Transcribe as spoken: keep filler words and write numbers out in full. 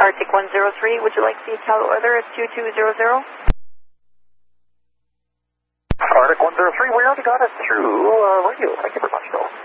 Arctic one zero three, would you like the Cal weather at two two zero zero? Arctic one zero three, we already got it through uh, radio. Thank you very much, though.